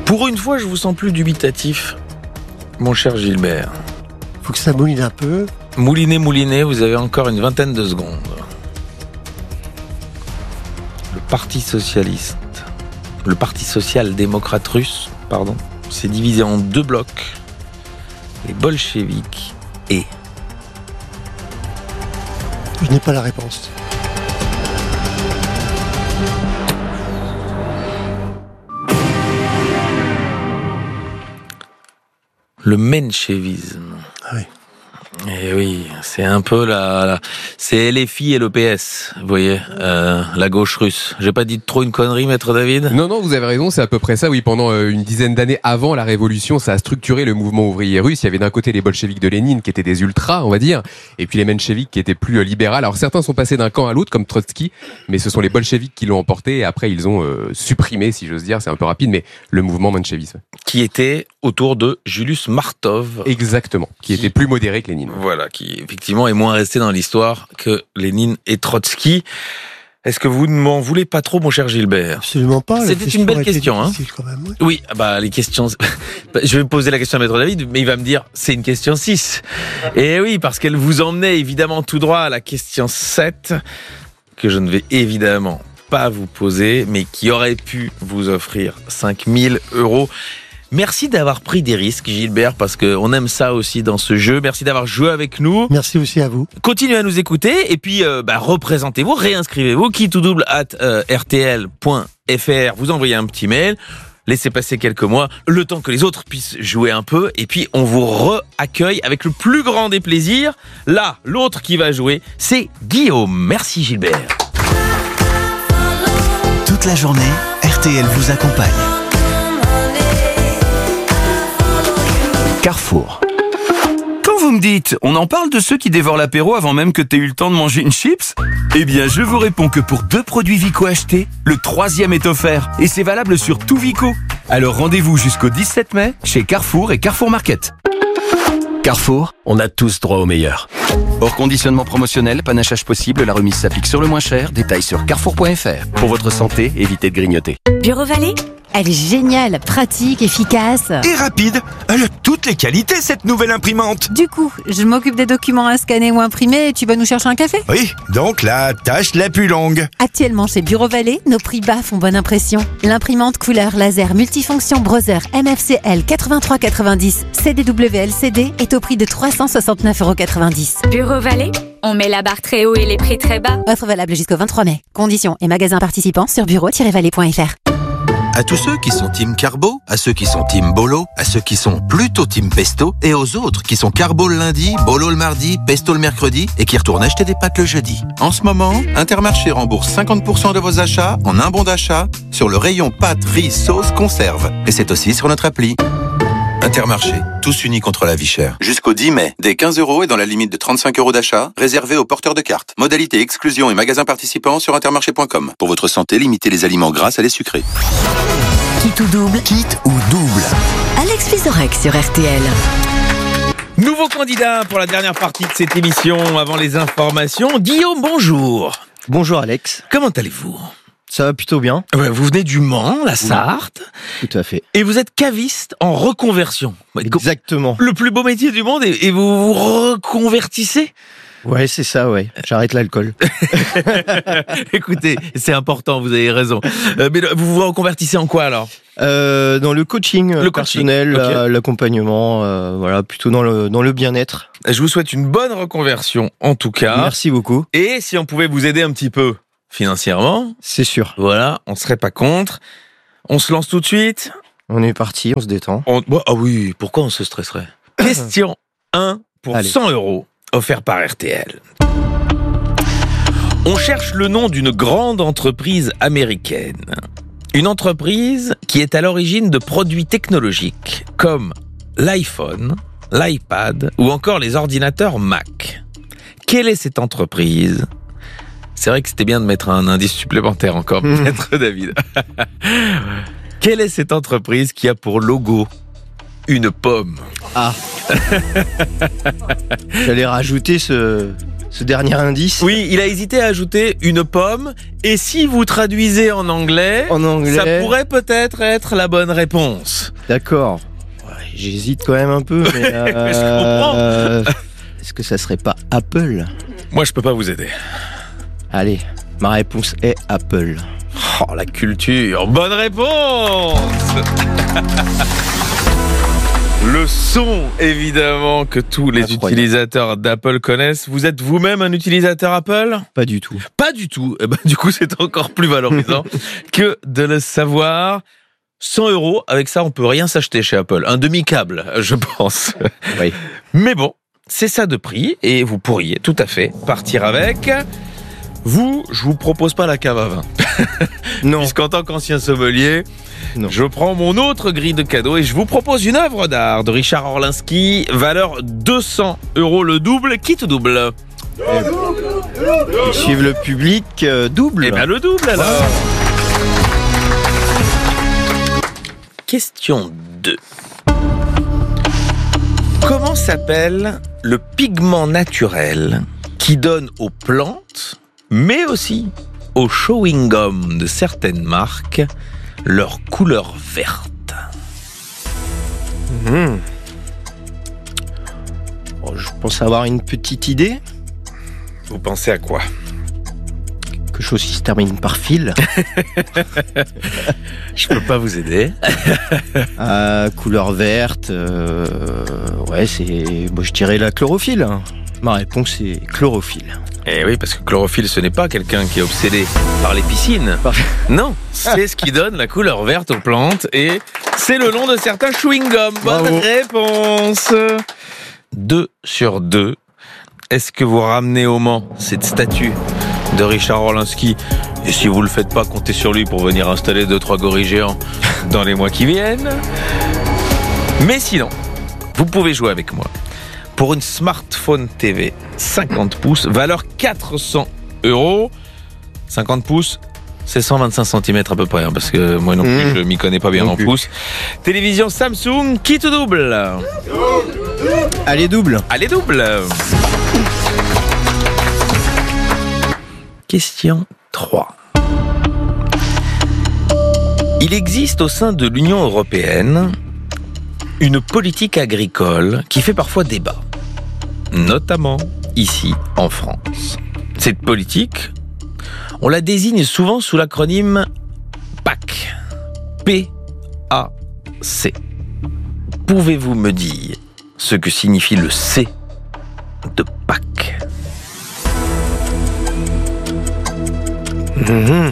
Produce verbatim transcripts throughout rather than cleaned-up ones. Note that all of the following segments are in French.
Pour une fois, je vous sens plus dubitatif, mon cher Gilbert. Faut que ça mouline un peu. Moulinez, moulinez, vous avez encore une vingtaine de secondes. Le Parti socialiste, le Parti social-démocrate russe, pardon, s'est divisé en deux blocs. Les bolcheviks et... Je n'ai pas la réponse. Le menchevisme. Ah oui. Et oui, c'est un peu la, la c'est L F I et l'E P S, vous voyez, euh, la gauche russe. J'ai pas dit trop une connerie, maître David ? Non, non, vous avez raison, c'est à peu près ça. Oui, pendant euh, une dizaine d'années avant la Révolution, ça a structuré le mouvement ouvrier russe. Il y avait d'un côté les bolcheviks de Lénine, qui étaient des ultras, on va dire, et puis les mencheviks, qui étaient plus euh, libéraux. Alors certains sont passés d'un camp à l'autre, comme Trotsky, mais ce sont les bolcheviks qui l'ont emporté, et après ils ont euh, supprimé, si j'ose dire, c'est un peu rapide, mais le mouvement mencheviste. Qui était autour de Julius Martov. Exactement, qui, qui était plus modéré que Lénine. Voilà, qui effectivement est moins resté dans l'histoire que Lénine et Trotsky. Est-ce que vous ne m'en voulez pas trop, mon cher Gilbert ? Absolument pas. C'était une belle question, hein. Quand même, ouais. Oui, bah les questions. Je vais poser la question à maître David, mais il va me dire c'est une question six. Et oui, parce qu'elle vous emmenait évidemment tout droit à la question sept, que je ne vais évidemment pas vous poser, mais qui aurait pu vous offrir cinq mille euros. Merci d'avoir pris des risques, Gilbert, parce qu'on aime ça aussi dans ce jeu. Merci d'avoir joué avec nous. Merci aussi à vous. Continuez à nous écouter et puis euh, bah, représentez-vous, réinscrivez-vous. Qui tout double at euh, r t l point f r. Vous envoyez un petit mail. Laissez passer quelques mois, le temps que les autres puissent jouer un peu. Et puis, on vous re-accueille avec le plus grand des plaisirs. Là, l'autre qui va jouer, c'est Guillaume. Merci, Gilbert. Toute la journée, R T L vous accompagne. Carrefour. Quand vous me dites, on en parle de ceux qui dévorent l'apéro avant même que t'aies eu le temps de manger une chips ? Eh bien, je vous réponds que pour deux produits Vico achetés, le troisième est offert. Et c'est valable sur tout Vico. Alors rendez-vous jusqu'au dix-sept mai chez Carrefour et Carrefour Market. Carrefour, on a tous droit au meilleur. Hors conditionnement promotionnel, panachage possible, la remise s'applique sur le moins cher. Détails sur carrefour point f r. Pour votre santé, évitez de grignoter. Bureau Vallée ? Elle est géniale, pratique, efficace. Et rapide. Elle a toutes les qualités, cette nouvelle imprimante. Du coup, je m'occupe des documents à scanner ou imprimer et tu vas nous chercher un café ? Oui, donc la tâche la plus longue. Actuellement chez Bureau Vallée, nos prix bas font bonne impression. L'imprimante couleur laser multifonction Brother M F C L quatre-vingt-trois quatre-vingt-dix C D W L C D est au prix de trois cent soixante-neuf euros quatre-vingt-dix. Bureau Vallée, on met la barre très haut et les prix très bas. Offre valable jusqu'au vingt-trois mai. Conditions et magasins participants sur bureau tiret vallée point f r. À tous ceux qui sont team carbo, à ceux qui sont team bolo, à ceux qui sont plutôt team pesto, et aux autres qui sont carbo le lundi, bolo le mardi, pesto le mercredi, et qui retournent acheter des pâtes le jeudi. En ce moment, Intermarché rembourse cinquante pour cent de vos achats en un bon d'achat sur le rayon pâtes, riz, sauce, conserve. Et c'est aussi sur notre appli. Intermarché, tous unis contre la vie chère. Jusqu'au dix mai, dès quinze euros et dans la limite de trente-cinq euros d'achat, réservé aux porteurs de cartes. Modalité exclusion et magasins participants sur intermarché point com. Pour votre santé, limitez les aliments gras à les sucrés. Quitte ou double, quitte ou double. Alex Vizorek sur R T L. Nouveau candidat pour la dernière partie de cette émission avant les informations. Guillaume, bonjour. Bonjour Alex. Comment allez-vous ? Ça va plutôt bien. Ouais, vous venez du Mans, la Sarthe. Tout à fait. Et vous êtes caviste en reconversion. Exactement. Le plus beau métier du monde et vous vous reconvertissez ? Ouais, c'est ça, ouais. J'arrête l'alcool. Écoutez, c'est important, vous avez raison. Euh, mais vous vous reconvertissez en quoi alors ? euh, Dans le coaching le personnel, coaching. Okay. l'accompagnement, euh, voilà, plutôt dans le, dans le bien-être. Je vous souhaite une bonne reconversion en tout cas. Merci beaucoup. Et si on pouvait vous aider un petit peu financièrement, c'est sûr. Voilà, on serait pas contre. On se lance tout de suite. On est parti, on se détend. On... Bon, ah oui, pourquoi on se stresserait ? Question un pour Allez. cent euros, offert par R T L. On cherche le nom d'une grande entreprise américaine. Une entreprise qui est à l'origine de produits technologiques comme l'iPhone, l'iPad ou encore les ordinateurs Mac. Quelle est cette entreprise ? C'est vrai que c'était bien de mettre un indice supplémentaire encore, mmh. peut-être, David. Quelle est cette entreprise qui a pour logo une pomme ? Ah. J'allais rajouter ce, ce dernier indice. Oui, il a hésité à ajouter une pomme. Et si vous traduisez en anglais, En anglais. ça pourrait peut-être être la bonne réponse. D'accord. Ouais, j'hésite quand même un peu, mais. euh, Je comprends. euh, Est-ce que ça serait pas Apple? Moi, je peux pas vous aider. Allez, ma réponse est Apple. Oh, la culture. Bonne réponse. Le son, évidemment, que tous les Incroyable. utilisateurs d'Apple connaissent. Vous êtes vous-même un utilisateur Apple ? Pas du tout. Pas du tout. Eh ben, du coup, c'est encore plus valorisant que de le savoir. cent euros, avec ça, on peut rien s'acheter chez Apple. Un demi-câble, je pense. Oui. Mais bon, c'est ça de prix, et vous pourriez tout à fait partir avec. Vous, je vous propose pas la cave à vin. Non. Puisqu'en tant qu'ancien sommelier, Non. je prends mon autre grille de cadeaux et je vous propose une œuvre d'art de Richard Orlinski, valeur deux cents euros le double, quitte double. Suivre le public, euh, double. Eh bien le double alors. Question deux. Comment s'appelle le pigment naturel qui donne aux plantes, mais aussi aux chewing-gums de certaines marques, leur couleur verte? Mmh. Oh, je pense avoir une petite idée. Vous pensez à quoi? Quelque chose qui se termine par fil. Je peux pas vous aider. euh, couleur verte. Euh, ouais, c'est. Bon, je dirais la chlorophylle. Ma réponse est chlorophylle. Eh oui, parce que chlorophylle, ce n'est pas quelqu'un qui est obsédé par les piscines. Par- Non, c'est ce qui donne la couleur verte aux plantes et c'est le nom de certains chewing-gums. Bonne Bravo. réponse. Deux sur deux. Est-ce que vous ramenez au Mans cette statue de Richard Orlinski? Et si vous le faites pas, comptez sur lui pour venir installer deux trois gorilles géants dans les mois qui viennent. Mais sinon, vous pouvez jouer avec moi pour une smartphone T V cinquante pouces, valeur quatre cents euros. cinquante pouces, c'est cent vingt-cinq centimètres à peu près, hein, parce que moi non plus, Mmh. je m'y connais pas bien Non en plus. pouces. Télévision Samsung, quitte ou double? Allez, double. Allez, double. Question trois. Il existe au sein de l'Union européenne une politique agricole qui fait parfois débat, notamment ici en France. Cette politique, on la désigne souvent sous l'acronyme P A C. P A C. Pouvez-vous me dire ce que signifie le C de P A C? Mmh.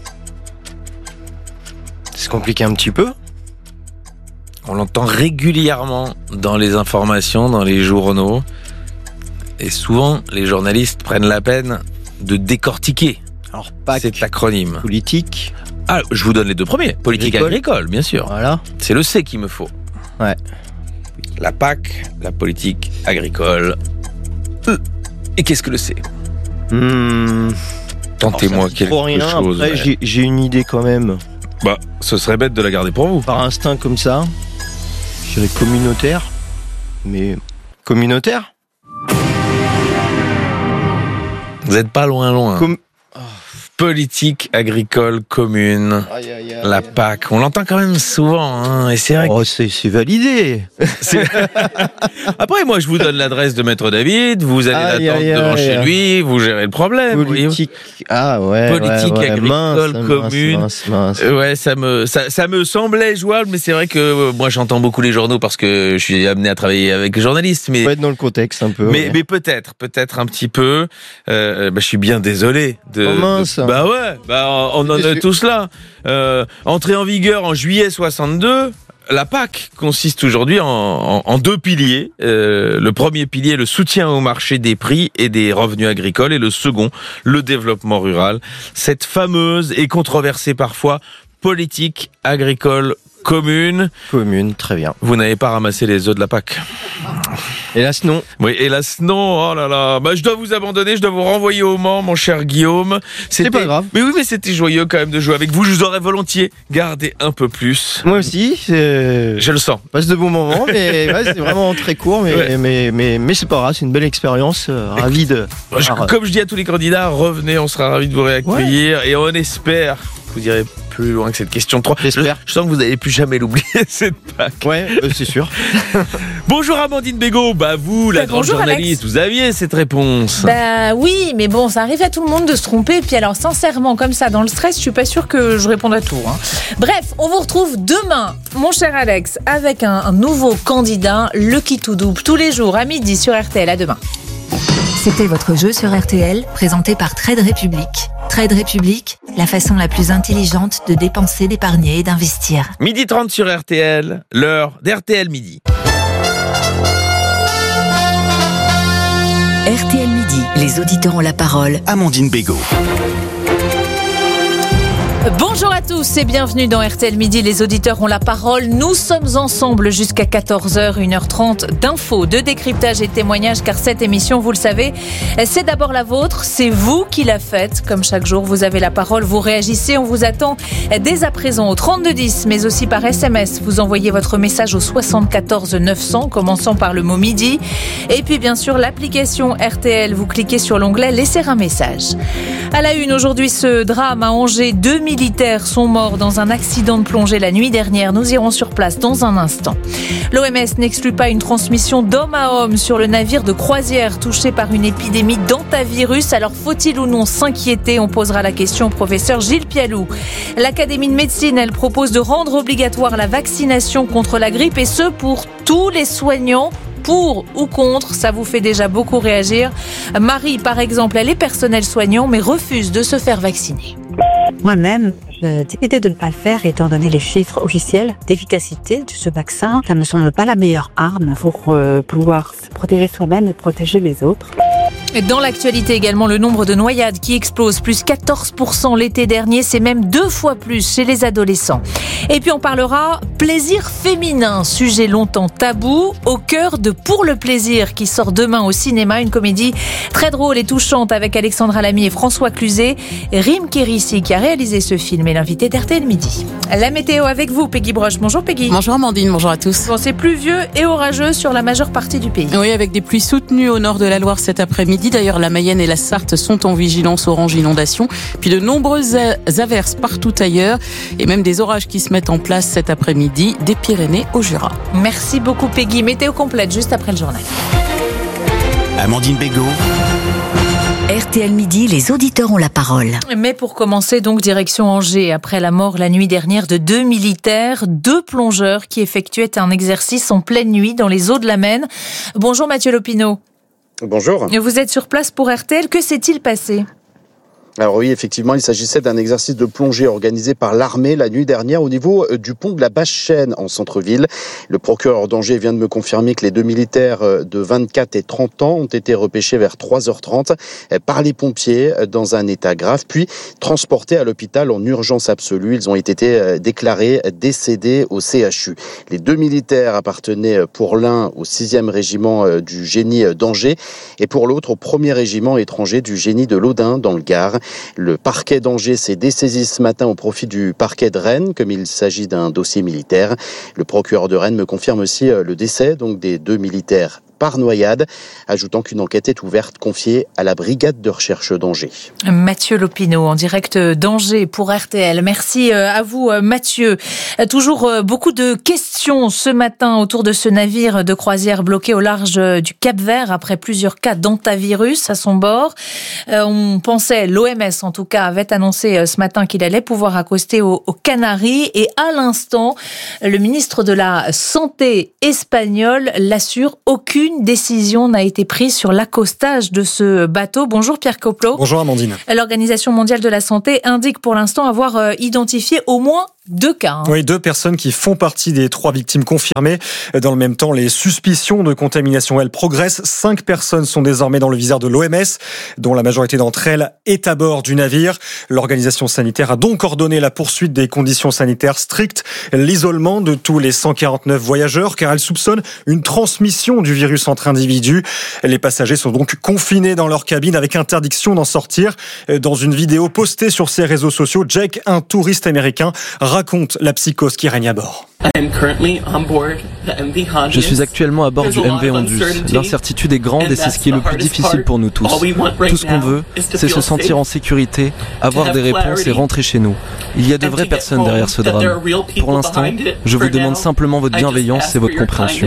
C'est compliqué un petit peu. On l'entend régulièrement dans les informations, dans les journaux. Et souvent, les journalistes prennent la peine de décortiquer Alors, P A C, cet acronyme. politique. Ah, je vous donne les deux premiers. Politique Agricole. agricole, bien sûr. Voilà. C'est le C qu'il me faut. Ouais. La P A C, la politique agricole. E. Et qu'est-ce que le C? Mmh. Tentez-moi Alors, ça me dit quelque trop rien. chose. Après, ouais. j'ai, j'ai une idée quand même. Bah, ce serait bête de la garder pour vous. Par instinct comme ça, je dirais communautaire. Mais communautaire Vous n'êtes pas loin, loin. Com- Politique agricole commune. Aïe, aïe, aïe. La P A C, on l'entend quand même souvent, hein, et c'est vrai. Oh, c'est, c'est validé. que c'est- Après, moi, je vous donne l'adresse de Maître David, vous allez Aïe, l'attendre aïe, devant aïe, chez aïe. lui, vous gérez le problème. voyez-vous. Politique. Ah ouais. Politique ouais, ouais. agricole Mince, mince, commune. mince, mince. Euh, Ouais, ça me ça, ça me semblait jouable, mais c'est vrai que euh, moi, j'entends beaucoup les journaux parce que je suis amené à travailler avec les journalistes, mais Faut être dans le contexte un peu. mais, ouais. mais peut-être, peut-être un petit peu. Euh, bah, je suis bien désolé. De, Oh mince. de- bah ouais, bah on en est tous là. Euh, entrée en vigueur en juillet soixante-deux. La P A C consiste aujourd'hui en, en, en deux piliers. Euh, le premier pilier, le soutien au marché des prix et des revenus agricoles, et le second, le développement rural. Cette fameuse et controversée parfois politique agricole commune. Commune, très bien. Vous n'avez pas ramassé les œufs de la Pâque? Hélas, non. Oui, hélas, non. Oh là là. Bah, je dois vous abandonner, je dois vous renvoyer au Mans, mon cher Guillaume. C'est pas grave. Mais oui, mais c'était joyeux quand même de jouer avec vous. Je vous aurais volontiers gardé un peu plus. Moi aussi. C'est... Je le sens. Passe de bons moments, mais ouais, c'est vraiment très court, mais, Ouais. mais, mais, mais c'est pas grave, c'est une belle expérience. Euh, ravi de. Je- Alors, comme je dis à tous les candidats, revenez, on sera ravis de vous réaccueillir et on espère que vous irez plus loin que cette question trois. J'espère. Je, je sens que vous n'allez plus jamais l'oublier, cette Pâque. Ouais, euh, c'est sûr. Bonjour Amandine Bégaud, bah vous, la Bah, grande bonjour, journaliste, vous aviez cette réponse. Bah oui, mais bon, ça arrive à tout le monde de se tromper. Puis alors, sincèrement, comme ça, dans le stress, je suis pas sûre que je réponde à tout. Hein. Bref, on vous retrouve demain, mon cher Alex, avec un, un nouveau candidat, le qui tout double, tous les jours à midi sur R T L. À demain. C'était votre jeu sur R T L, présenté par Trade Republic. Trade Republic, la façon la plus intelligente de dépenser, d'épargner et d'investir. Midi trente sur R T L, l'heure d'R T L Midi. R T L Midi, les auditeurs ont la parole. Amandine Bégaud. Bonjour à tous et bienvenue dans R T L Midi. Les auditeurs ont la parole. Nous sommes ensemble jusqu'à quatorze heures, une heure trente d'infos, de décryptage et de témoignages, car cette émission, vous le savez, c'est d'abord la vôtre. C'est vous qui la faites. Comme chaque jour, vous avez la parole, vous réagissez. On vous attend dès à présent au trente-deux dix, mais aussi par S M S. Vous envoyez votre message au soixante-quatorze neuf cents, commençant par le mot midi. Et puis, bien sûr, l'application R T L. Vous cliquez sur l'onglet laisser un message. À la une, aujourd'hui, ce drame à Angers. Deux militaires sont morts dans un accident de plongée la nuit dernière. Nous irons sur place dans un instant. L'O M S n'exclut pas une transmission d'homme à homme sur le navire de croisière touché par une épidémie d'hantavirus. Alors, faut-il ou non s'inquiéter? On posera la question au professeur Gilles Pialou. L'Académie de médecine, elle propose de rendre obligatoire la vaccination contre la grippe, et ce pour tous les soignants. Pour ou contre, ça vous fait déjà beaucoup réagir. Marie, par exemple, elle est personnel soignant, mais refuse de se faire vacciner. Moi-même, j'ai décidé de ne pas le faire, étant donné les chiffres officiels d'efficacité de ce vaccin. Ça ne me semble pas la meilleure arme pour euh, pouvoir se protéger soi-même et protéger les autres. Dans l'actualité également, le nombre de noyades qui explose, plus quatorze pour cent l'été dernier, c'est même deux fois plus chez les adolescents. Et puis on parlera plaisir féminin, sujet longtemps tabou, au cœur de Pour le plaisir, qui sort demain au cinéma, une comédie très drôle et touchante avec Alexandra Lamy et François Cluzet. Rim Kérissi qui a réalisé ce film est l'invité d'R T L Midi. La météo avec vous, Peggy Broche. Bonjour Peggy. Bonjour Amandine, bonjour à tous. Bon, c'est pluvieux et orageux sur la majeure partie du pays. Oui, avec des pluies soutenues au nord de la Loire cet après-midi. D'ailleurs, la Mayenne et la Sarthe sont en vigilance orange inondation. Puis de nombreuses averses partout ailleurs. Et même des orages qui se mettent en place cet après-midi, des Pyrénées au Jura. Merci beaucoup Peggy. Météo complète juste après le journal. Amandine Bégaud. R T L Midi, les auditeurs ont la parole. Mais pour commencer, donc, direction Angers. Après la mort la nuit dernière de deux militaires, deux plongeurs qui effectuaient un exercice en pleine nuit dans les eaux de la Maine. Bonjour Mathieu Lopineau. Bonjour. Vous êtes sur place pour R T L. Que s'est-il passé ? Alors oui, effectivement, il s'agissait d'un exercice de plongée organisé par l'armée la nuit dernière au niveau du pont de la Basse-Chaîne en centre-ville. Le procureur d'Angers vient de me confirmer que les deux militaires de vingt-quatre et trente ans ont été repêchés vers trois heures trente par les pompiers dans un état grave, puis transportés à l'hôpital en urgence absolue. Ils ont été déclarés décédés au C H U. Les deux militaires appartenaient pour l'un au sixième régiment du génie d'Angers et pour l'autre au premier régiment étranger du génie de l'Audin dans le Gard. Le parquet d'Angers s'est dessaisi ce matin au profit du parquet de Rennes, comme il s'agit d'un dossier militaire. Le procureur de Rennes me confirme aussi le décès donc des deux militaires par noyade, ajoutant qu'une enquête est ouverte confiée à la brigade de recherche d'Angers. Mathieu Lopineau, en direct d'Angers pour R T L. Merci à vous Mathieu. Toujours beaucoup de questions ce matin autour de ce navire de croisière bloqué au large du Cap-Vert après plusieurs cas d'hantavirus à son bord. On pensait, l'O M S en tout cas, avait annoncé ce matin qu'il allait pouvoir accoster aux Canaries, et à l'instant, le ministre de la Santé espagnol l'assure, aucune décision n'a été prise sur l'accostage de ce bateau. Bonjour Pierre Coplot. Bonjour Amandine. L'Organisation mondiale de la santé indique pour l'instant avoir identifié au moins deux cas. Hein. Oui, deux personnes qui font partie des trois victimes confirmées. Dans le même temps, les suspicions de contamination, elles progressent. Cinq personnes sont désormais dans le viseur de l'O M S, dont la majorité d'entre elles est à bord du navire. L'organisation sanitaire a donc ordonné la poursuite des conditions sanitaires strictes, l'isolement de tous les cent quarante-neuf voyageurs, car elle soupçonne une transmission du virus entre individus. Les passagers sont donc confinés dans leur cabine avec interdiction d'en sortir. Dans une vidéo postée sur ses réseaux sociaux, Jake, un touriste américain, raconte la psychose qui règne à bord. Je suis actuellement à bord du M V Hondius. L'incertitude est grande et c'est ce qui est le plus difficile pour nous tous. Tout ce qu'on veut, c'est se sentir en sécurité, avoir des réponses et rentrer chez nous. Il y a de vraies personnes derrière ce drame. Pour l'instant, je vous demande simplement votre bienveillance et votre compréhension.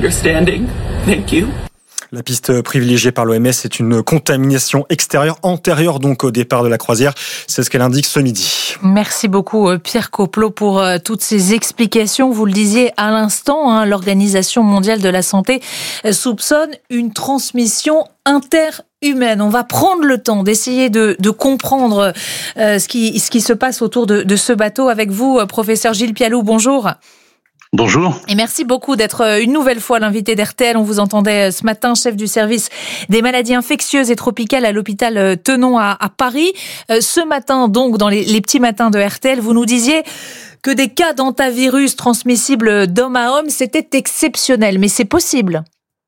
La piste privilégiée par l'O M S est une contamination extérieure, antérieure donc au départ de la croisière. C'est ce qu'elle indique ce midi. Merci beaucoup Pierre Coplot pour toutes ces explications. Vous le disiez à l'instant, hein, l'Organisation mondiale de la santé soupçonne une transmission interhumaine. On va prendre le temps d'essayer de, de comprendre euh, ce, qui, ce qui se passe autour de, de ce bateau avec vous, professeur Gilles Pialou. Bonjour. Bonjour. Et merci beaucoup d'être une nouvelle fois l'invité d'R T L. On vous entendait ce matin, chef du service des maladies infectieuses et tropicales à l'hôpital Tenon à, à Paris. Ce matin, donc, dans les, les petits matins de R T L, vous nous disiez que des cas d'hantavirus transmissibles d'homme à homme, c'était exceptionnel. Mais c'est possible?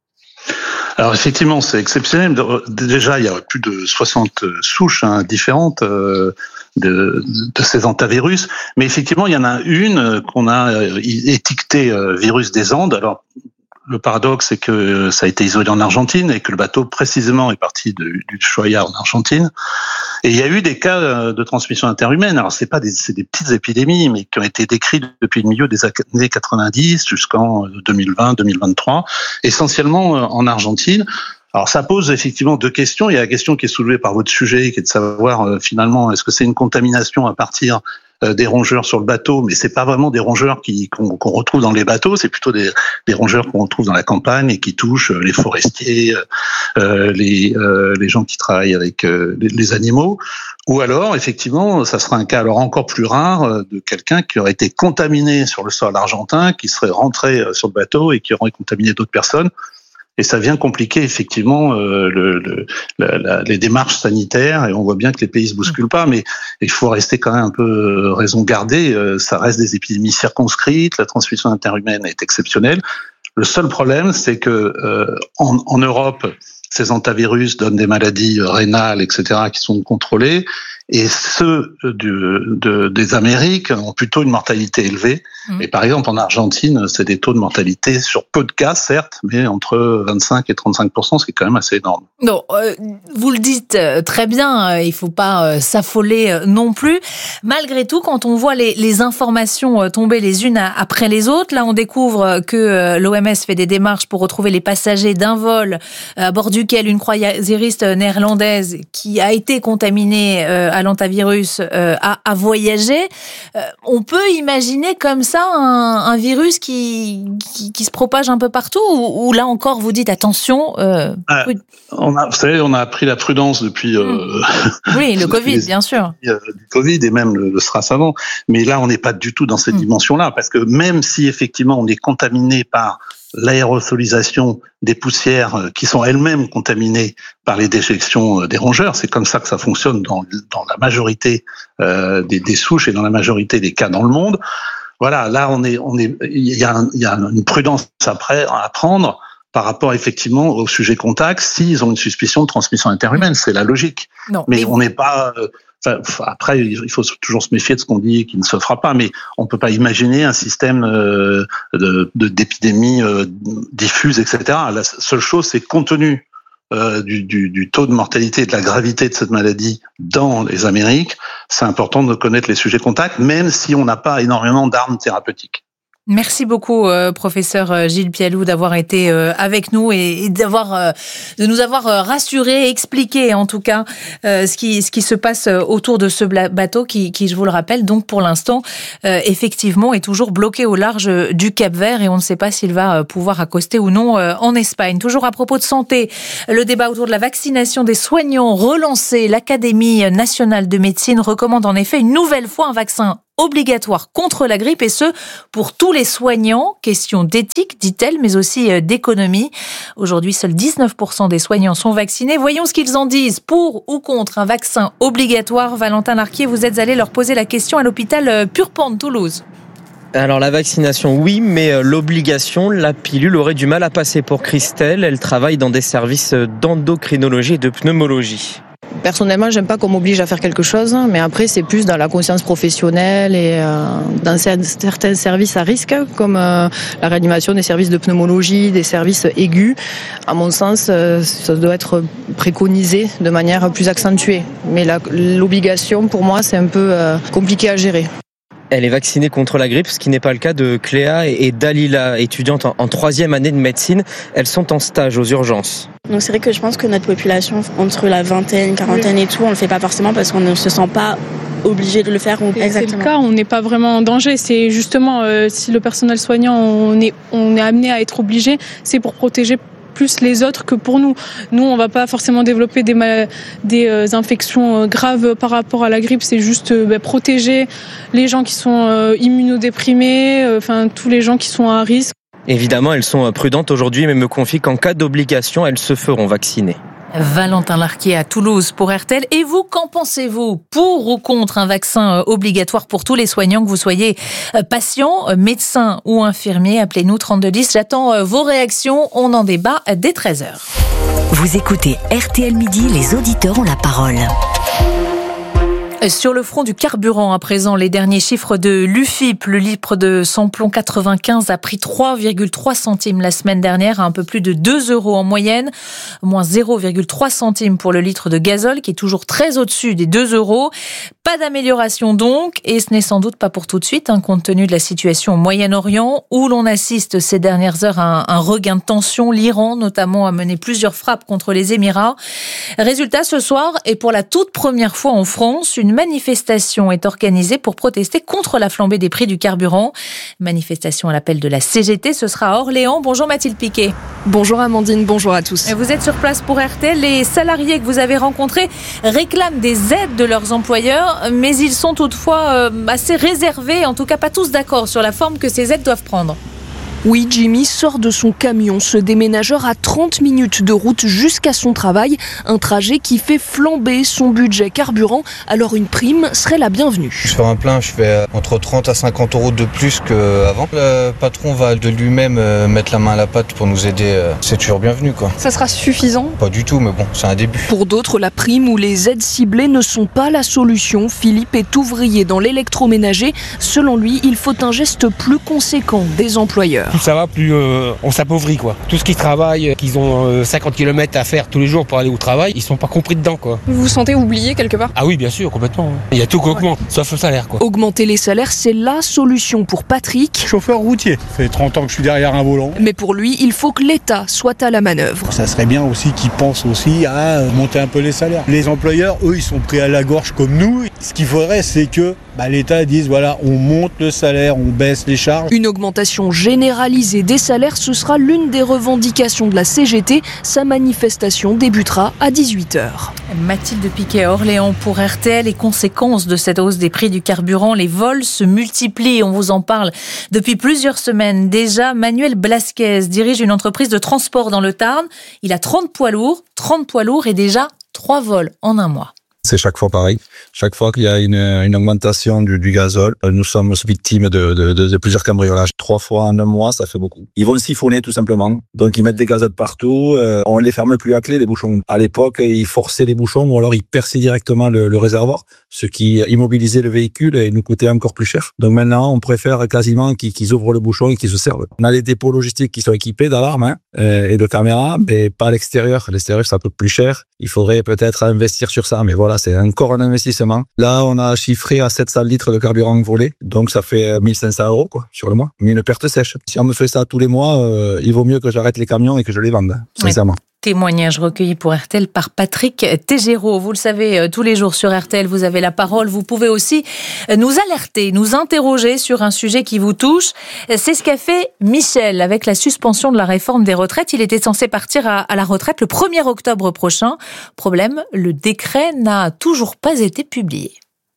Alors effectivement, c'est exceptionnel. Déjà, il y a plus de soixante souches hein, différentes euh, de, de ces hantavirus. Mais effectivement, il y en a une qu'on a étiquetée euh, virus des Andes. Alors, le paradoxe, c'est que ça a été isolé en Argentine et que le bateau, précisément, est parti de, du Ushuaia en Argentine. Et il y a eu des cas de transmission interhumaine. Alors, c'est pas des, c'est des petites épidémies, mais qui ont été décrites depuis le milieu des années quatre-vingt-dix jusqu'en deux mille vingt, deux mille vingt-trois, essentiellement en Argentine. Alors, ça pose effectivement deux questions. Il y a la question qui est soulevée par votre sujet, qui est de savoir, euh, finalement, est-ce que c'est une contamination à partir euh, des rongeurs sur le bateau, mais c'est pas vraiment des rongeurs qui, qu'on, qu'on retrouve dans les bateaux, c'est plutôt des, des rongeurs qu'on retrouve dans la campagne et qui touchent les forestiers, euh, les, euh, les gens qui travaillent avec euh, les, les animaux. Ou alors, effectivement, ça sera un cas alors encore plus rare de quelqu'un qui aurait été contaminé sur le sol argentin, qui serait rentré sur le bateau et qui aurait contaminé d'autres personnes. Et ça vient compliquer effectivement euh, le, le, la, la, les démarches sanitaires, et on voit bien que les pays se bousculent pas, mais il faut rester quand même un peu raison gardée. Euh, ça reste des épidémies circonscrites, la transmission interhumaine est exceptionnelle. Le seul problème, c'est que euh, en, en Europe, ces hantavirus donnent des maladies rénales, et cetera, qui sont contrôlées. Et ceux du, de, des Amériques ont plutôt une mortalité élevée. Mmh. Et par exemple, en Argentine, c'est des taux de mortalité sur peu de cas, certes, mais entre vingt-cinq et trente-cinq pour cent, ce qui est quand même assez énorme. Non, euh, vous le dites très bien, il faut pas euh, s'affoler non plus. Malgré tout, quand on voit les, les informations tomber les unes après les autres, là, on découvre que l'O M S fait des démarches pour retrouver les passagers d'un vol à bord duquel une croisiériste néerlandaise qui a été contaminée euh, à l'hantavirus euh, a, a voyagé. Euh, on peut imaginer comme ça un, un virus qui, qui, qui se propage un peu partout, ou, ou là encore vous dites attention. Euh, ah, on a, vous savez, on a appris la prudence depuis. Euh, oui, le Covid, les, bien sûr. Du Covid et même le, le SRAS avant. Mais là, on n'est pas du tout dans cette mmh. dimension-là, parce que même si effectivement on est contaminé par l'aérosolisation des poussières qui sont elles-mêmes contaminées par les déjections des rongeurs, c'est comme ça que ça fonctionne dans, dans la majorité euh, des, des souches et dans la majorité des cas dans le monde. Voilà, là on est, on est, il y a, un, il y a une prudence après à prendre par rapport effectivement au sujet contact s'ils ont une suspicion de transmission interhumaine, c'est la logique. Non, mais, mais on n'est pas. Euh, Enfin, après, il faut toujours se méfier de ce qu'on dit qui ne se fera pas, mais on peut pas imaginer un système euh, de, de, d'épidémie euh, diffuse, et cetera. La seule chose, c'est compte tenu euh, du, du, du taux de mortalité et de la gravité de cette maladie dans les Amériques, c'est important de connaître les sujets contacts, même si on n'a pas énormément d'armes thérapeutiques. Merci beaucoup, euh, professeur Gilles Pialou, d'avoir été euh, avec nous et, et d'avoir, euh, de nous avoir euh, rassurés, expliqué en tout cas euh, ce qui ce qui se passe autour de ce bateau qui, qui je vous le rappelle, donc pour l'instant, euh, effectivement, est toujours bloqué au large du Cap-Vert et on ne sait pas s'il va pouvoir accoster ou non euh, en Espagne. Toujours à propos de santé, le débat autour de la vaccination des soignants relancé. L'Académie nationale de médecine recommande en effet une nouvelle fois un vaccin obligatoire contre la grippe et ce, pour tous les soignants. Question d'éthique, dit-elle, mais aussi d'économie. Aujourd'hui, seuls dix-neuf pour cent des soignants sont vaccinés. Voyons ce qu'ils en disent pour ou contre un vaccin obligatoire. Valentin Larquier, vous êtes allé leur poser la question à l'hôpital Purpan de Toulouse. Alors la vaccination, oui, mais l'obligation, la pilule aurait du mal à passer pour Christelle. Elle travaille dans des services d'endocrinologie et de pneumologie. Personnellement, j'aime pas qu'on m'oblige à faire quelque chose, mais après c'est plus dans la conscience professionnelle et euh, dans certains services à risque, comme euh, la réanimation, des services de pneumologie, des services aigus. À mon sens, euh, ça doit être préconisé de manière plus accentuée. Mais la, l'obligation, pour moi, c'est un peu euh, compliqué à gérer. Elle est vaccinée contre la grippe, ce qui n'est pas le cas de Cléa et Dalila, étudiantes en troisième année de médecine. Elles sont en stage aux urgences. Donc c'est vrai que je pense que notre population, entre la vingtaine, quarantaine et tout, on le fait pas forcément parce qu'on ne se sent pas obligé de le faire. Exactement. C'est le cas, on n'est pas vraiment en danger. C'est justement euh, si le personnel soignant, on est, on est amené à être obligé, c'est pour protéger plus les autres que pour nous. Nous, on va pas forcément développer des, mal- des euh, infections euh, graves par rapport à la grippe. C'est juste euh, bah, protéger les gens qui sont euh, immunodéprimés, enfin euh, tous les gens qui sont à risque. Évidemment, elles sont prudentes aujourd'hui, mais me confient qu'en cas d'obligation, elles se feront vacciner. Valentin Larquier à Toulouse pour R T L. Et vous, qu'en pensez-vous? Pour ou contre un vaccin obligatoire pour tous les soignants, que vous soyez patient, médecin ou infirmier? Appelez-nous trente-deux dix. J'attends vos réactions. On en débat dès treize heures. Vous écoutez R T L Midi, les auditeurs ont la parole. Sur le front du carburant, à présent, les derniers chiffres de l'U F I P. Le litre de samplon quatre-vingt-quinze a pris trois virgule trois centimes la semaine dernière, à un peu plus de deux euros en moyenne. Moins zéro virgule trois centimes pour le litre de gazole, qui est toujours très au-dessus des deux euros. Pas d'amélioration donc, et ce n'est sans doute pas pour tout de suite, hein, compte tenu de la situation au Moyen-Orient, où l'on assiste ces dernières heures à un, un regain de tension. L'Iran, notamment, a mené plusieurs frappes contre les Émirats. Résultat, ce soir, et pour la toute première fois en France, une manifestation est organisée pour protester contre la flambée des prix du carburant. Manifestation à l'appel de la C G T, ce sera à Orléans. Bonjour Mathilde Piquet. Bonjour Amandine, bonjour à tous. Vous êtes sur place pour R T L. Les salariés que vous avez rencontrés réclament des aides de leurs employeurs, mais ils sont toutefois assez réservés, en tout cas pas tous d'accord sur la forme que ces aides doivent prendre. Oui, Jimmy sort de son camion. Ce déménageur a trente minutes de route jusqu'à son travail. Un trajet qui fait flamber son budget carburant. Alors une prime serait la bienvenue. Sur un plein, je fais entre trente à cinquante euros de plus qu'avant. Le patron va de lui-même mettre la main à la pâte pour nous aider. C'est toujours bienvenu, quoi. Ça sera suffisant ? Pas du tout, mais bon, c'est un début. Pour d'autres, la prime ou les aides ciblées ne sont pas la solution. Philippe est ouvrier dans l'électroménager. Selon lui, il faut un geste plus conséquent des employeurs. Plus ça va, plus euh, on s'appauvrit, quoi. Tout ce qui travaille, qu'ils ont euh, cinquante kilomètres à faire tous les jours pour aller au travail, ils sont pas compris dedans, quoi. Vous vous sentez oublié quelque part ? Ah oui, bien sûr, complètement. Il y a tout qui augmente, sauf le salaire, quoi. Augmenter les salaires, c'est la solution pour Patrick. Chauffeur routier, ça fait trente ans que je suis derrière un volant. Mais pour lui, il faut que l'État soit à la manœuvre. Ça serait bien aussi qu'ils pensent aussi à monter un peu les salaires. Les employeurs, eux, ils sont pris à la gorge comme nous. Ce qu'il faudrait, c'est que bah, l'État dise, voilà, on monte le salaire, on baisse les charges. Une augmentation généralisée des salaires, ce sera l'une des revendications de la C G T. Sa manifestation débutera à dix-huit heures. Mathilde Piquet à Orléans pour R T L. Les conséquences de cette hausse des prix du carburant, les vols se multiplient. On vous en parle depuis plusieurs semaines. Déjà, Manuel Blasquez dirige une entreprise de transport dans le Tarn. Il a trente poids lourds, trente poids lourds et déjà trois vols en un mois. C'est chaque fois pareil. Chaque fois qu'il y a une, une augmentation du, du gazole, nous sommes victimes de, de, de, de plusieurs cambriolages. Trois fois en un mois, ça fait beaucoup. Ils vont siphonner tout simplement. Donc ils mettent des gazoles partout. Euh, on les ferme plus à clé, les bouchons. À l'époque, ils forçaient les bouchons ou alors ils perçaient directement le, le réservoir, ce qui immobilisait le véhicule et nous coûtait encore plus cher. Donc maintenant, on préfère quasiment qu'ils, qu'ils ouvrent le bouchon et qu'ils se servent. On a les dépôts logistiques qui sont équipés d'alarmes hein, euh, et de caméras, mais pas à l'extérieur. À l'extérieur, ça coûte plus cher. Il faudrait peut-être investir sur ça, mais voilà. C'est encore un investissement. Là, on a chiffré à sept cents litres de carburant volé. Donc, ça fait mille cinq cents euros, quoi, sur le mois. Mais une perte sèche. Si on me fait ça tous les mois, euh, il vaut mieux que j'arrête les camions et que je les vende, sincèrement. Ouais. Témoignage recueilli pour R T L par Patrick Tégéraud. Vous le savez, tous les jours sur R T L, vous avez la parole. Vous pouvez aussi nous alerter, nous interroger sur un sujet qui vous touche. C'est ce qu'a fait Michel avec la suspension de la réforme des retraites. Il était censé partir à, à la retraite le premier octobre prochain. Problème, le décret n'a toujours pas été publié.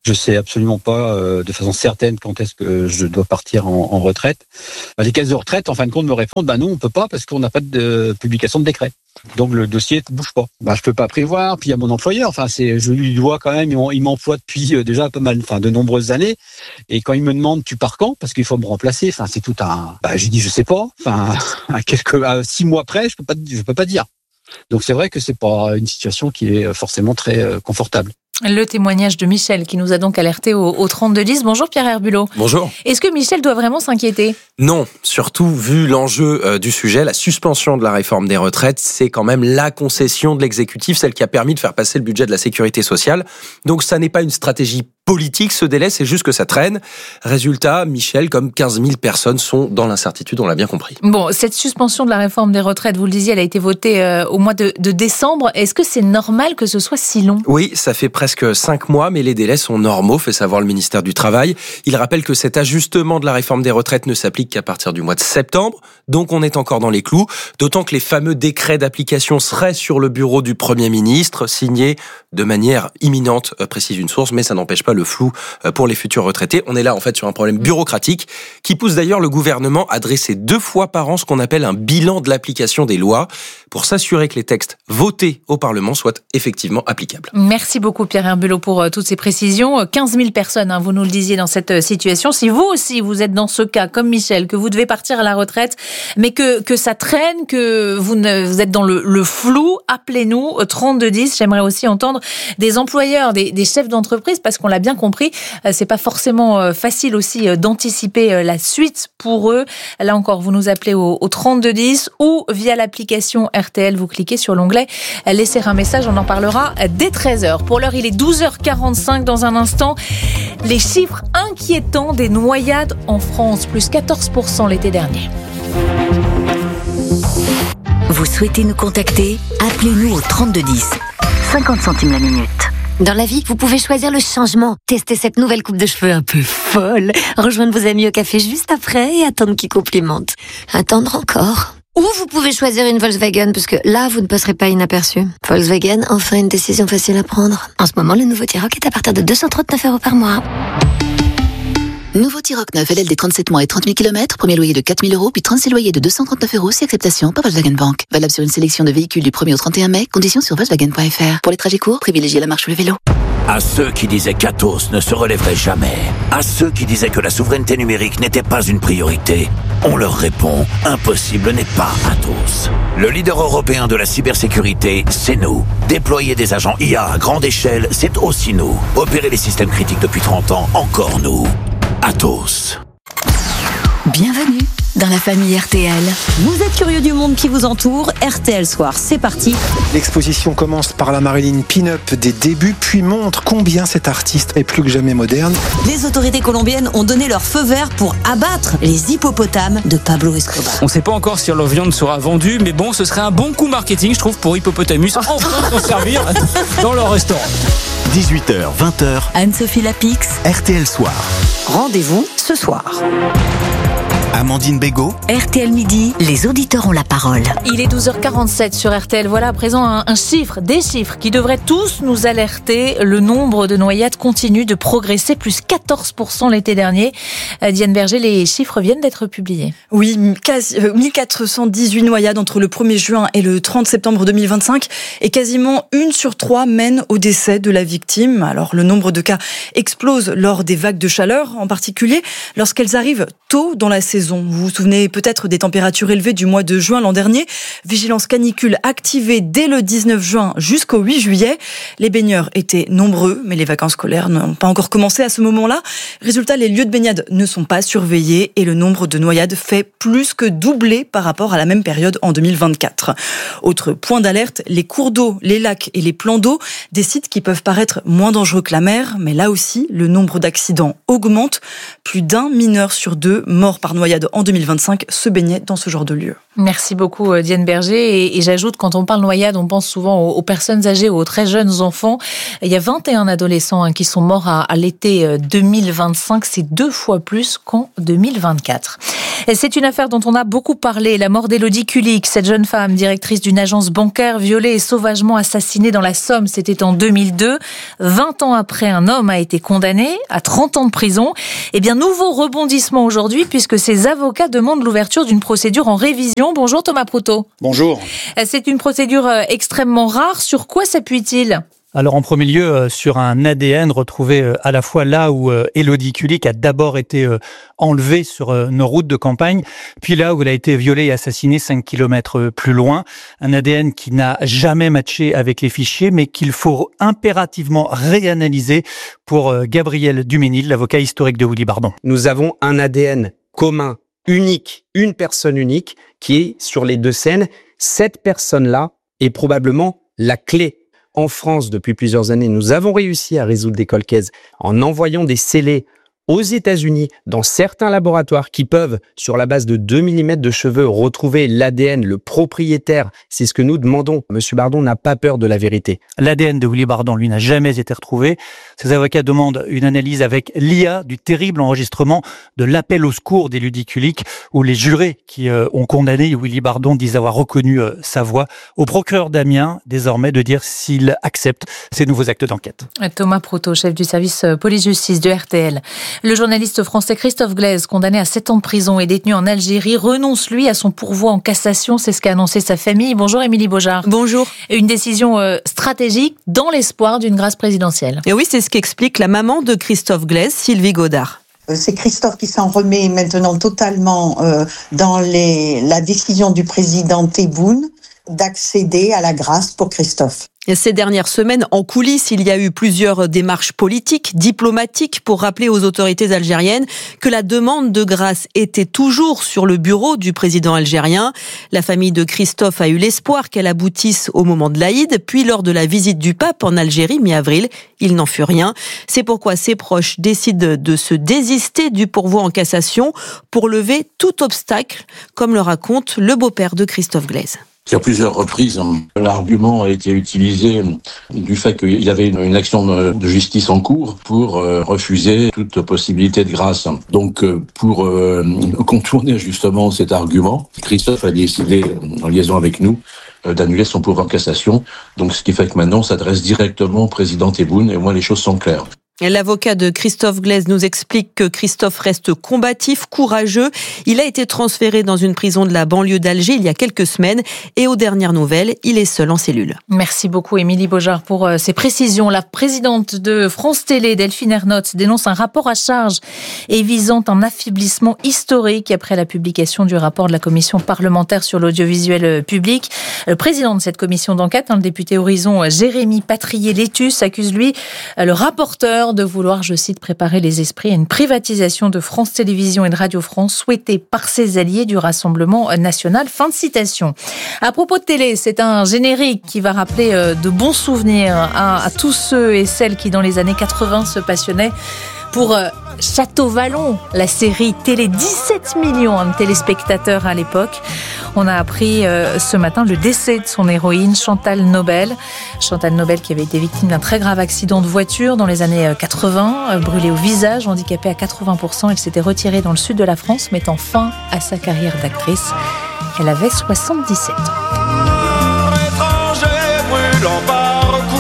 Je sais absolument pas euh, de façon certaine quand est-ce que je dois partir en, en retraite. Bah, les caisses de retraite, en fin de compte, me répondent bah non, on peut pas parce qu'on n'a pas de publication de décret. Donc le dossier ne bouge pas. Bah je peux pas prévoir. Puis il y a mon employeur. Enfin c'est, je lui dois quand même. Il m'emploie depuis déjà pas mal, enfin de nombreuses années. Et quand il me demande tu pars quand, parce qu'il faut me remplacer. Enfin c'est tout un. Bah j'ai dit je sais pas. Enfin à quelques à six mois près, je peux pas, je peux pas dire. Donc c'est vrai que c'est pas une situation qui est forcément très euh, confortable. Le témoignage de Michel qui nous a donc alerté au, au trente-deux dix. Bonjour Pierre Herbulot. Bonjour. Est-ce que Michel doit vraiment s'inquiéter ? Non, surtout vu l'enjeu euh, du sujet, la suspension de la réforme des retraites, c'est quand même la concession de l'exécutif, celle qui a permis de faire passer le budget de la sécurité sociale. Donc ça n'est pas une stratégie politique, ce délai, c'est juste que ça traîne. Résultat, Michel, comme quinze mille personnes sont dans l'incertitude, on l'a bien compris. Bon, cette suspension de la réforme des retraites, vous le disiez, elle a été votée euh, au mois de, de décembre. Est-ce que c'est normal que ce soit si long ? Oui, ça fait presque cinq mois, mais les délais sont normaux, fait savoir le ministère du Travail. Il rappelle que cet ajustement de la réforme des retraites ne s'applique qu'à partir du mois de septembre, donc on est encore dans les clous, d'autant que les fameux décrets d'application seraient sur le bureau du Premier ministre, signés de manière imminente, précise une source, mais ça n'empêche pas le flou pour les futurs retraités. On est là en fait sur un problème bureaucratique qui pousse d'ailleurs le gouvernement à dresser deux fois par an ce qu'on appelle un bilan de l'application des lois pour s'assurer que les textes votés au Parlement soient effectivement applicables. Merci beaucoup Pierre Herbulot pour toutes ces précisions. quinze mille personnes, hein, vous nous le disiez, dans cette situation. Si vous aussi vous êtes dans ce cas comme Michel, que vous devez partir à la retraite, mais que, que ça traîne, que vous, ne, vous êtes dans le, le flou, appelez-nous au trente-deux dix. J'aimerais aussi entendre des employeurs, des, des chefs d'entreprise, parce qu'on l'a bien compris, c'est pas forcément facile aussi d'anticiper la suite pour eux. Là encore, vous nous appelez au, au trente-deux dix ou via l'application R T L, vous cliquez sur l'onglet « Laisser un message », on en parlera dès treize heures. Pour l'heure, il est douze heures quarante-cinq. Dans un instant, les chiffres inquiétants des noyades en France, plus quatorze pour cent l'été dernier. Vous souhaitez nous contacter ? Appelez-nous au trente-deux dix. cinquante centimes la minute. Dans la vie, vous pouvez choisir le changement. Tester cette nouvelle coupe de cheveux un peu folle. Rejoindre vos amis au café juste après et attendre qu'ils complimentent. Attendre encore. Ou vous pouvez choisir une Volkswagen, parce que là, vous ne passerez pas inaperçu. Volkswagen, enfin une décision facile à prendre. En ce moment, le nouveau T-Roc est à partir de deux cent trente-neuf euros par mois. Nouveau T-Roc neuf L L D trente-sept mois et trente mille kilomètres, premier loyer de quatre mille euros, puis trente-six loyers de deux cent trente-neuf euros, si acceptation par Volkswagen Bank. Valable sur une sélection de véhicules du premier au trente et un mai, conditions sur Volkswagen point F R. Pour les trajets courts, privilégiez la marche ou le vélo. À ceux qui disaient qu'Atos ne se relèverait jamais, à ceux qui disaient que la souveraineté numérique n'était pas une priorité, on leur répond, impossible n'est pas Atos. Le leader européen de la cybersécurité, c'est nous. Déployer des agents I A à grande échelle, c'est aussi nous. Opérer les systèmes critiques depuis trente ans, encore nous. Atos. Bienvenue dans la famille R T L. Vous êtes curieux du monde qui vous entoure, R T L Soir, c'est parti. L'exposition commence par la Marilyn Pin-Up des débuts, puis montre combien cet artiste est plus que jamais moderne. Les autorités colombiennes ont donné leur feu vert pour abattre les hippopotames de Pablo Escobar. On ne sait pas encore si leur viande sera vendue, mais bon, ce serait un bon coup marketing, je trouve, pour Hippopotamus, enfin s'en servir dans leur restaurant. dix-huit heures, vingt heures. Anne-Sophie Lapix. R T L Soir. Rendez-vous ce soir. Amandine Bégaud. R T L Midi, les auditeurs ont la parole. Il est douze heures quarante-sept sur R T L. Voilà à présent un, un chiffre, des chiffres qui devraient tous nous alerter. Le nombre de noyades continue de progresser, plus quatorze pour cent l'été dernier. Euh, Diane Berger, les chiffres viennent d'être publiés. Oui, quasi, euh, mille quatre cent dix-huit noyades entre le premier juin et le trente septembre deux mille vingt-cinq. Et quasiment une sur trois mène au décès de la victime. Alors le nombre de cas explose lors des vagues de chaleur, en particulier lorsqu'elles arrivent tôt dans la saison. Vous vous souvenez peut-être des températures élevées du mois de juin l'an dernier. Vigilance canicule activée dès le dix-neuf juin jusqu'au huit juillet. Les baigneurs étaient nombreux, mais les vacances scolaires n'ont pas encore commencé à ce moment-là. Résultat, les lieux de baignade ne sont pas surveillés et le nombre de noyades fait plus que doubler par rapport à la même période en deux mille vingt-quatre. Autre point d'alerte, les cours d'eau, les lacs et les plans d'eau, des sites qui peuvent paraître moins dangereux que la mer, mais là aussi, le nombre d'accidents augmente. Plus d'un mineur sur deux mort par noyade en deux mille vingt-cinq se baignait dans ce genre de lieu. Merci beaucoup Diane Berger. Et, et j'ajoute, quand on parle noyade, on pense souvent aux, aux personnes âgées, aux très jeunes enfants. Il y a vingt et un adolescents hein, qui sont morts à, à l'été deux mille vingt-cinq. C'est deux fois plus qu'en deux mille vingt-quatre. C'est une affaire dont on a beaucoup parlé, la mort d'Élodie Kulik, cette jeune femme, directrice d'une agence bancaire, violée et sauvagement assassinée dans la Somme. C'était en deux mille deux. vingt ans après, un homme a été condamné à trente ans de prison. Eh bien, nouveau rebondissement aujourd'hui, puisque ses avocats demandent l'ouverture d'une procédure en révision. Bonjour Thomas Proutot. Bonjour. C'est une procédure extrêmement rare. Sur quoi s'appuie-t-il ? Alors en premier lieu, sur un A D N retrouvé à la fois là où Élodie Kulik a d'abord été enlevée sur nos routes de campagne, puis là où elle a été violée et assassinée cinq kilomètres plus loin. Un A D N qui n'a jamais matché avec les fichiers, mais qu'il faut impérativement réanalyser pour Gabriel Duménil, l'avocat historique de Willy Bardon. Nous avons un A D N commun, unique, une personne unique qui est sur les deux scènes. Cette personne-là est probablement la clé. En France, depuis plusieurs années, nous avons réussi à résoudre des cold cases en envoyant des scellés aux États-Unis dans certains laboratoires qui peuvent, sur la base de deux millimètres de cheveux, retrouver l'A D N, le propriétaire. C'est ce que nous demandons. Monsieur Bardon n'a pas peur de la vérité. L'A D N de Willy Bardon, lui, n'a jamais été retrouvé. Ses avocats demandent une analyse avec l'I A du terrible enregistrement de l'appel au secours d'Élodie Kulik, où les jurés qui euh, ont condamné Willy Bardon disent avoir reconnu euh, sa voix. Au procureur d'Amiens, désormais, de dire s'il accepte ces nouveaux actes d'enquête. Thomas Proutot, chef du service police-justice de R T L. Le journaliste français Christophe Glaise, condamné à sept ans de prison et détenu en Algérie, renonce lui à son pourvoi en cassation. C'est ce qu'a annoncé sa famille. Bonjour Émilie Beaujard. Bonjour. Une décision euh, stratégique dans l'espoir d'une grâce présidentielle. Et oui, c'est ce qu'explique la maman de Christophe Glaise, Sylvie Godard. C'est Christophe qui s'en remet maintenant totalement euh, dans les, la décision du président Tebboune d'accéder à la grâce pour Christophe. Ces dernières semaines, en coulisses, il y a eu plusieurs démarches politiques, diplomatiques, pour rappeler aux autorités algériennes que la demande de grâce était toujours sur le bureau du président algérien. La famille de Christophe a eu l'espoir qu'elle aboutisse au moment de l'Aïd, puis lors de la visite du pape en Algérie mi-avril, il n'en fut rien. C'est pourquoi ses proches décident de se désister du pourvoi en cassation pour lever tout obstacle, comme le raconte le beau-père de Christophe Glaise. À plusieurs reprises, l'argument a été utilisé du fait qu'il y avait une action de justice en cours pour refuser toute possibilité de grâce. Donc, pour contourner justement cet argument, Christophe a décidé, en liaison avec nous, d'annuler son pourvoi en cassation. Donc, ce qui fait que maintenant, on s'adresse directement au président Tebboune et au moins les choses sont claires. L'avocat de Christophe Glaise nous explique que Christophe reste combatif, courageux. Il a été transféré dans une prison de la banlieue d'Alger il y a quelques semaines et aux dernières nouvelles, il est seul en cellule. Merci beaucoup Émilie Beaujard pour ces précisions. La présidente de France Télé, Delphine Ernotte, dénonce un rapport à charge et visant un affaiblissement historique après la publication du rapport de la commission parlementaire sur l'audiovisuel public. Le président de cette commission d'enquête, le député Horizon Jérémy Patrier-Létus, accuse lui le rapporteur de vouloir, je cite, préparer les esprits à une privatisation de France Télévisions et de Radio France souhaitée par ses alliés du Rassemblement national. Fin de citation. À propos de télé, c'est un générique qui va rappeler de bons souvenirs à, à tous ceux et celles qui, dans les années quatre-vingts, se passionnaient pour Château Vallon, la série télé, dix-sept millions de téléspectateurs à l'époque. On a appris euh, ce matin le décès de son héroïne, Chantal Nobel. Chantal Nobel qui avait été victime d'un très grave accident de voiture dans les années quatre-vingts, euh, brûlée au visage, handicapée à quatre-vingts pour cent. Elle s'était retirée dans le sud de la France, mettant fin à sa carrière d'actrice. Elle avait soixante-dix-sept ans. Étranger brûlant parcours.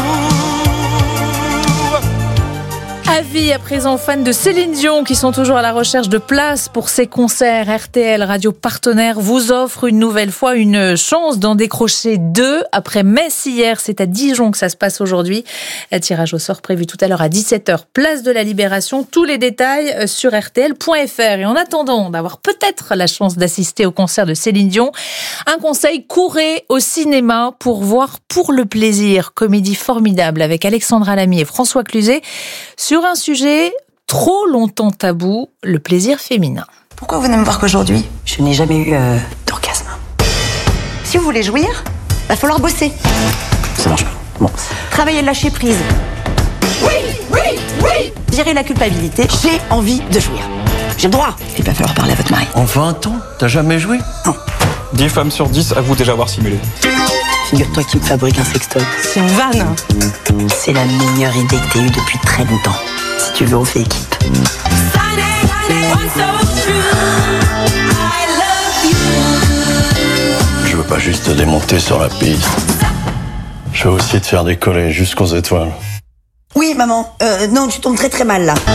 Avis à présent aux fans de Céline Dion qui sont toujours à la recherche de places pour ses concerts. R T L, radio partenaire, vous offre une nouvelle fois une chance d'en décrocher deux. Après Metz hier, c'est à Dijon que ça se passe aujourd'hui. Un tirage au sort prévu tout à l'heure à dix-sept heures, place de la Libération. Tous les détails sur R T L point F R. Et en attendant d'avoir peut-être la chance d'assister au concert de Céline Dion, un conseil, courez au cinéma pour voir Pour le plaisir, comédie formidable avec Alexandra Lamy et François Cluzet sur un sujet trop longtemps tabou, le plaisir féminin. Pourquoi vous ne me voir qu'aujourd'hui ? Je n'ai jamais eu euh, d'orgasme. Si vous voulez jouir, va falloir bosser. Ça marche pas. Bon. Travailler le lâcher prise. Oui, oui, oui. Virer la culpabilité. J'ai envie de jouir. J'ai le droit. Il va falloir parler à votre mari. En vingt ans, t'as jamais joué ? Non. dix femmes sur dix avouent déjà avoir simulé. Figure-toi qu'il me fabrique un sextoy. C'est une vanne. C'est la meilleure idée que t'aies eue depuis très longtemps. Si tu veux, on fait équipe. juste de monter sur la piste. Je vais aussi te faire décoller jusqu'aux étoiles. Oui, maman. Euh, non, tu tombes très très mal là.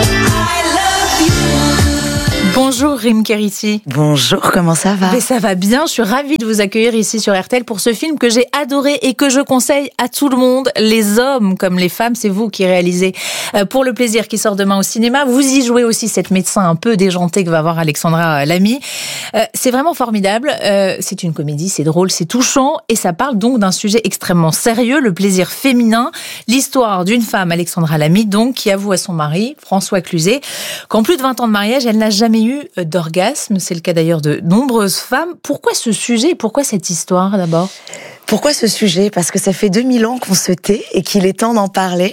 Bonjour Rim Kérissi. Bonjour, comment ça va? Mais ça va bien, je suis ravie de vous accueillir ici sur R T L pour ce film que j'ai adoré et que je conseille à tout le monde, les hommes comme les femmes, c'est vous qui réalisez Pour le plaisir qui sort demain au cinéma. Vous y jouez aussi cette médecin un peu déjantée que va voir Alexandra Lamy. Euh, c'est vraiment formidable, euh, c'est une comédie, c'est drôle, c'est touchant et ça parle donc d'un sujet extrêmement sérieux, le plaisir féminin, l'histoire d'une femme, Alexandra Lamy, donc qui avoue à son mari, François Cluzet, qu'en plus de vingt ans de mariage, elle n'a jamais eu d'orgasme. C'est le cas d'ailleurs de nombreuses femmes. Pourquoi ce sujet? Pourquoi cette histoire d'abord? Pourquoi ce sujet? Parce que ça fait deux mille ans qu'on se tait et qu'il est temps d'en parler.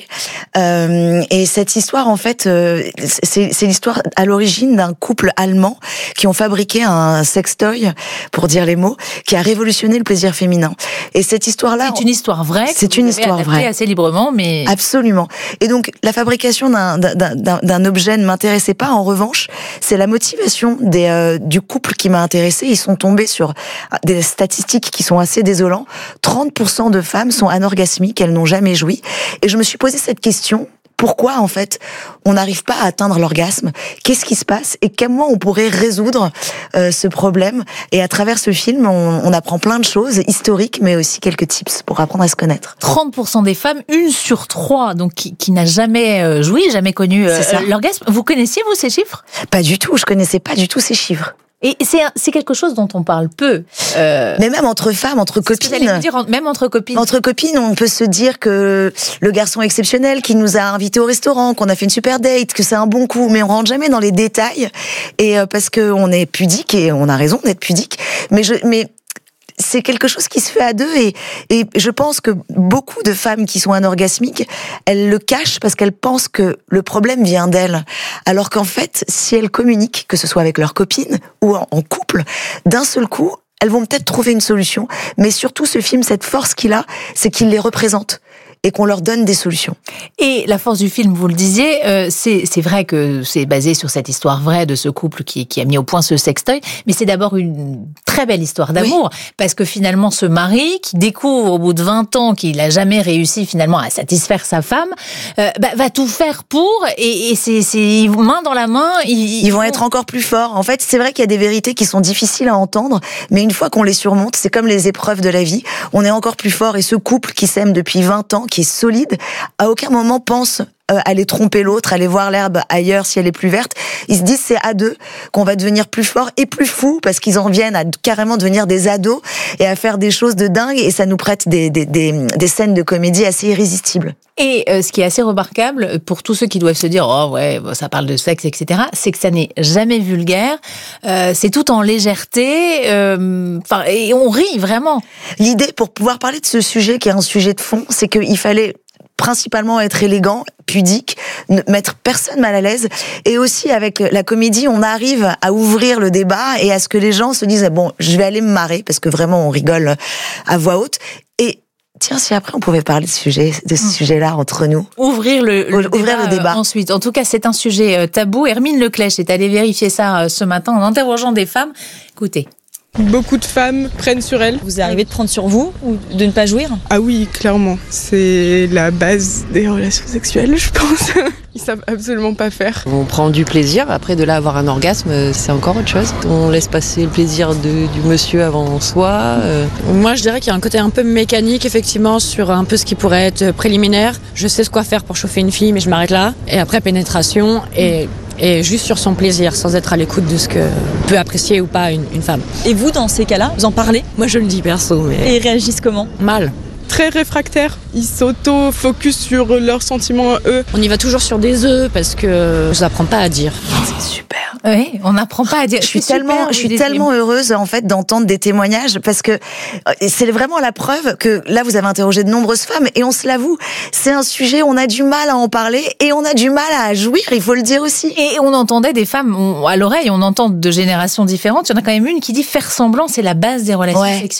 Euh, et cette histoire, en fait, euh, c'est, c'est l'histoire à l'origine d'un couple allemand qui ont fabriqué un sextoy, pour dire les mots, qui a révolutionné le plaisir féminin. Et cette histoire-là... C'est une histoire vraie. C'est une histoire vraie. Assez librement, mais... Absolument. Et donc, la fabrication d'un, d'un, d'un, d'un objet ne m'intéressait pas. En revanche, c'est la motivation des, euh, du couple qui m'a intéressée. Ils sont tombés sur des statistiques qui sont assez désolantes. trente pour cent de femmes sont anorgasmiques, elles n'ont jamais joui. Et je me suis posé cette question, pourquoi en fait on n'arrive pas à atteindre l'orgasme? Qu'est-ce qui se passe? Et comment on pourrait résoudre euh, ce problème? Et à travers ce film, on, on apprend plein de choses historiques, mais aussi quelques tips pour apprendre à se connaître. trente pour cent des femmes, une sur trois, donc qui, qui n'a jamais euh, joui, jamais connu euh, l'orgasme. Vous connaissiez, vous, ces chiffres? Pas du tout, je connaissais pas du tout ces chiffres. Et c'est, c'est quelque chose dont on parle peu. Euh... Mais même entre femmes, entre c'est copines. Ce que j'allais vous dire, même entre copines. Entre copines, on peut se dire que le garçon exceptionnel qui nous a invités au restaurant, qu'on a fait une super date, que c'est un bon coup, mais on rentre jamais dans les détails. Et euh, parce que on est pudique et on a raison d'être pudique. Mais je, mais c'est quelque chose qui se fait à deux et, et je pense que beaucoup de femmes qui sont anorgasmiques, elles le cachent parce qu'elles pensent que le problème vient d'elles. Alors qu'en fait, si elles communiquent, que ce soit avec leurs copines ou en, en couple, d'un seul coup, elles vont peut-être trouver une solution. Mais surtout, ce film, cette force qu'il a, c'est qu'il les représente et qu'on leur donne des solutions. Et la force du film, vous le disiez, euh, c'est, c'est vrai que c'est basé sur cette histoire vraie de ce couple qui, qui a mis au point ce sextoy, mais c'est d'abord une très belle histoire d'amour, oui. Parce que finalement, ce mari qui découvre au bout de vingt ans qu'il n'a jamais réussi finalement à satisfaire sa femme, euh, bah, va tout faire pour, et, et c'est, c'est main dans la main. Ils, ils vont être encore plus forts. En fait, c'est vrai qu'il y a des vérités qui sont difficiles à entendre, mais une fois qu'on les surmonte, c'est comme les épreuves de la vie, on est encore plus fort. Et ce couple qui s'aime depuis vingt ans, qui est solide, à aucun moment pense euh, aller tromper l'autre, aller voir l'herbe ailleurs si elle est plus verte. Ils se disent c'est à deux qu'on va devenir plus fort et plus fou parce qu'ils en viennent à carrément devenir des ados et à faire des choses de dingue et ça nous prête des, des, des, des scènes de comédie assez irrésistibles. Et euh, ce qui est assez remarquable pour tous ceux qui doivent se dire oh ouais ça parle de sexe etc, c'est que ça n'est jamais vulgaire, euh, c'est tout en légèreté, euh, et on rit vraiment. L'idée pour pouvoir parler de ce sujet qui est un sujet de fond, c'est qu'il fallait principalement être élégant, pudique, ne mettre personne mal à l'aise. Et aussi, avec la comédie, on arrive à ouvrir le débat et à ce que les gens se disent, bon, je vais aller me marrer, parce que vraiment, on rigole à voix haute. Et tiens, si après, on pouvait parler de, sujet, de ce sujet-là entre nous. Ouvrir le, le, Ouvrir débat, le débat. Euh, ensuite. En tout cas, c'est un sujet tabou. Hermine Leclèche est allée vérifier ça euh, ce matin en interrogeant des femmes. Écoutez. Beaucoup de femmes prennent sur elles. Vous est arrivé de prendre sur vous ou de ne pas jouir? Ah oui, clairement. C'est la base des relations sexuelles, je pense. Ils savent absolument pas faire. On prend du plaisir, après de là avoir un orgasme, c'est encore autre chose. On laisse passer le plaisir de, du monsieur avant soi. Euh. Moi, je dirais qu'il y a un côté un peu mécanique, effectivement, sur un peu ce qui pourrait être préliminaire. Je sais ce quoi faire pour chauffer une fille, mais je m'arrête là. Et après, pénétration et... et juste sur son plaisir, sans être à l'écoute de ce que peut apprécier ou pas une, une femme. Et vous, dans ces cas-là, vous en parlez? Moi, je le dis perso, mais... Et ils réagissent comment? Mal. Très réfractaires. Ils s'auto-focus sur leurs sentiments à eux. On y va toujours sur des œufs parce que je n'apprends pas à dire. C'est super. Oui, on n'apprend pas à dire. Je suis c'est tellement, super, je suis tellement heureuse en fait d'entendre des témoignages parce que c'est vraiment la preuve que là vous avez interrogé de nombreuses femmes et on se l'avoue, c'est un sujet on a du mal à en parler et on a du mal à jouir, il faut le dire aussi. Et on entendait des femmes on, à l'oreille, on entend de générations différentes. Il y en a quand même une qui dit faire semblant, c'est la base des relations ouais. sexuelles.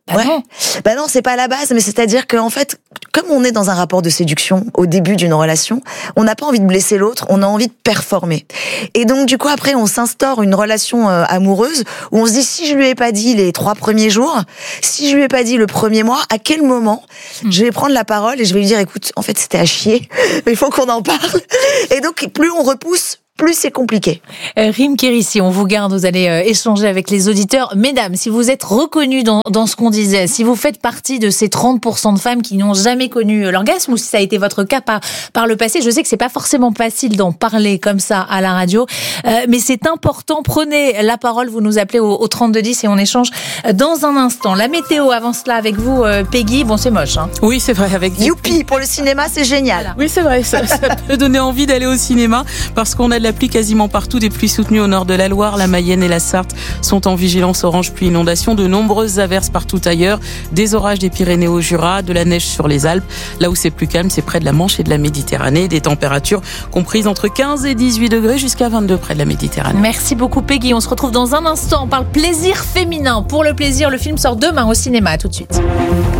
Bah ouais. non. Bah non, c'est pas la base, mais c'est-à-dire qu'en fait, comme on est dans un rapport de séduction au début d'une relation, on n'a pas envie de blesser l'autre, on a envie de performer. Et donc du coup après, on s'instaure une relation euh, amoureuse où on se dit si je lui ai pas dit les trois premiers jours, si je lui ai pas dit le premier mois, à quel moment mmh. je vais prendre la parole et je vais lui dire écoute, en fait c'était à chier, mais il faut qu'on en parle. Et donc plus on repousse, plus c'est compliqué. Euh, Rim Kérissi, on vous garde, vous allez euh, échanger avec les auditeurs. Mesdames, si vous êtes reconnues dans, dans ce qu'on disait, si vous faites partie de ces trente pour cent de femmes qui n'ont jamais connu l'orgasme, ou si ça a été votre cas par, par le passé, je sais que c'est pas forcément facile d'en parler comme ça à la radio, euh, mais c'est important. Prenez la parole, vous nous appelez au, au trente-deux dix et on échange dans un instant. La météo, avant cela avec vous, euh, Peggy, bon c'est moche. Hein. Oui, c'est vrai. Avec Youpi, pour le cinéma, c'est génial. Voilà. Oui, c'est vrai, ça, ça peut donner envie d'aller au cinéma parce qu'on a de la pluie quasiment partout, des pluies soutenues au nord de la Loire, la Mayenne et la Sarthe sont en vigilance orange pluie inondation, de nombreuses averses partout ailleurs, des orages des Pyrénées au Jura, de la neige sur les Alpes. Là où c'est plus calme, c'est près de la Manche et de la Méditerranée, des températures comprises entre quinze et dix-huit degrés jusqu'à vingt-deux près de la Méditerranée. Merci beaucoup Peggy, on se retrouve dans un instant, on parle plaisir féminin. Pour le plaisir, le film sort demain au cinéma, à tout de suite.